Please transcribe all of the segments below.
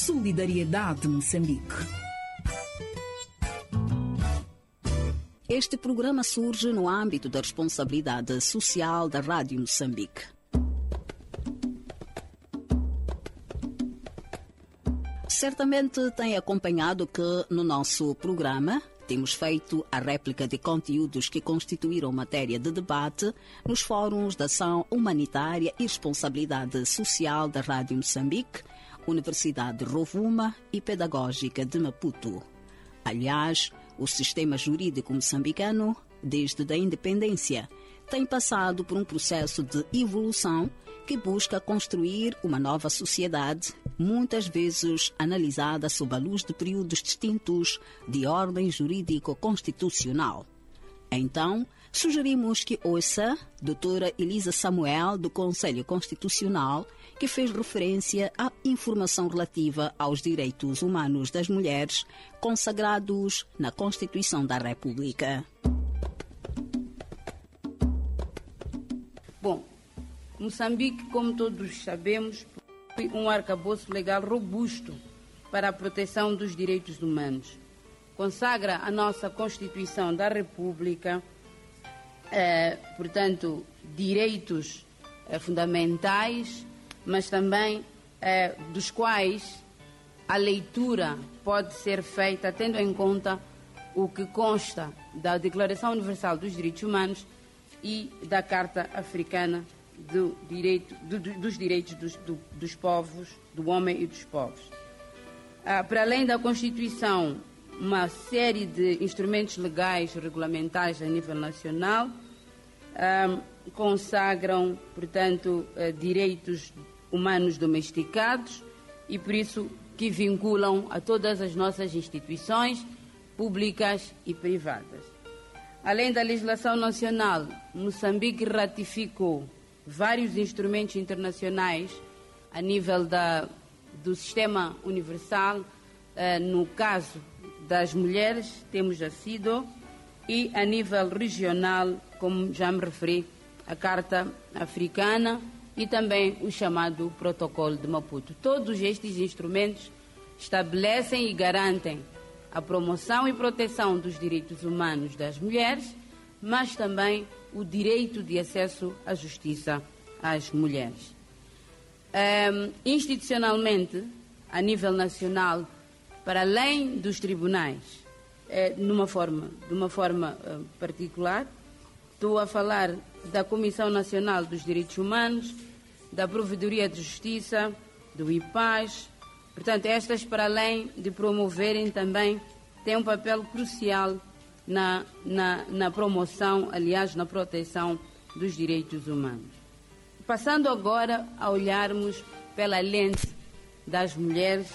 Solidariedade Moçambique. Este programa surge no âmbito da responsabilidade social da Rádio Moçambique. Certamente tem acompanhado que no nosso programa temos feito a réplica de conteúdos que constituíram matéria de debate nos fóruns da ação humanitária e responsabilidade social da Rádio Moçambique, Universidade de Rovuma e Pedagógica de Maputo. Aliás, o sistema jurídico moçambicano, desde a independência, tem passado por um processo de evolução que busca construir uma nova sociedade, muitas vezes analisada sob a luz de períodos distintos de ordem jurídico-constitucional. Então, sugerimos que ouça a doutora Elisa Samuel, do Conselho Constitucional, que fez referência à informação relativa aos direitos humanos das mulheres consagrados na Constituição da República. Bom, Moçambique, como todos sabemos, possui um arcabouço legal robusto para a proteção dos direitos humanos. Consagra a nossa Constituição da República, portanto, direitos fundamentais, mas também dos quais a leitura pode ser feita tendo em conta o que consta da Declaração Universal dos Direitos Humanos e da Carta Africana dos Direitos dos Povos, do Homem e dos Povos. Para além da Constituição, uma série de instrumentos legais regulamentares a nível nacional consagram, portanto, direitos humanos domesticados e, por isso, que vinculam a todas as nossas instituições públicas e privadas. Além da legislação nacional, Moçambique ratificou vários instrumentos internacionais a nível do sistema universal. No caso das mulheres, temos a CIDO, e a nível regional, como já me referi, a Carta Africana e também o chamado Protocolo de Maputo. Todos estes instrumentos estabelecem e garantem a promoção e proteção dos direitos humanos das mulheres, mas também o direito de acesso à justiça às mulheres. Institucionalmente, a nível nacional, para além dos tribunais, de uma forma particular, estou a falar da Comissão Nacional dos Direitos Humanos, da Provedoria de Justiça, do IPAS. Portanto, estas, para além de promoverem, também têm um papel crucial na promoção, aliás, na proteção dos direitos humanos. Passando agora a olharmos pela lente das mulheres,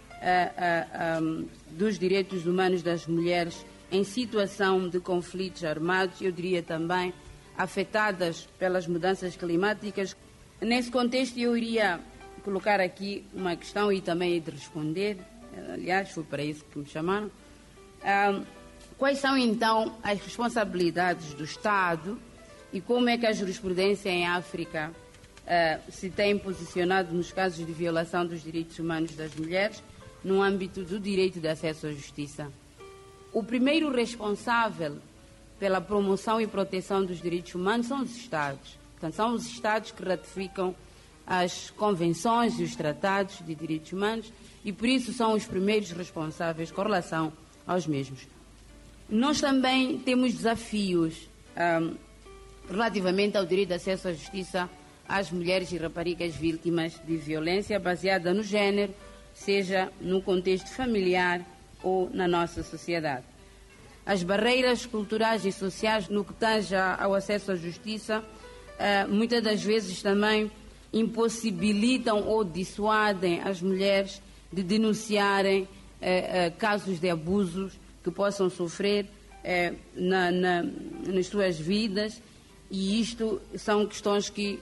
dos direitos humanos das mulheres em situação de conflitos armados, eu diria também afetadas pelas mudanças climáticas. Nesse contexto, eu iria colocar aqui uma questão e também de responder, aliás, foi para isso que me chamaram. Quais são, então, as responsabilidades do Estado e como é que a jurisprudência em África se tem posicionado nos casos de violação dos direitos humanos das mulheres no âmbito do direito de acesso à justiça? O primeiro responsável pela promoção e proteção dos direitos humanos são os Estados. Portanto, são os Estados que ratificam as convenções e os tratados de direitos humanos e, por isso, são os primeiros responsáveis com relação aos mesmos. Nós também temos desafios relativamente ao direito de acesso à justiça às mulheres e raparigas vítimas de violência baseada no género, seja no contexto familiar ou na nossa sociedade. As barreiras culturais e sociais no que tange ao acesso à justiça muitas das vezes também impossibilitam ou dissuadem as mulheres de denunciarem casos de abusos que possam sofrer nas suas vidas, e isto são questões que